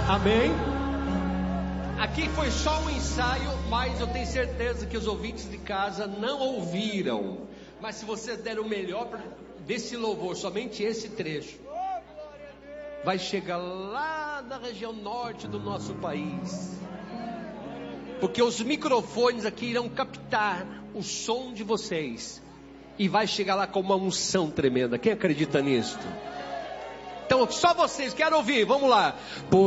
Amém. Aqui foi só um ensaio, mas eu tenho certeza que os ouvintes de casa não ouviram. Mas se você der o melhor desse louvor, somente esse trecho, vai chegar lá na região norte do nosso país. Porque os microfones aqui irão captar o som de vocês. E vai chegar lá com uma unção tremenda. Quem acredita nisso? Então só vocês, quero ouvir, vamos lá.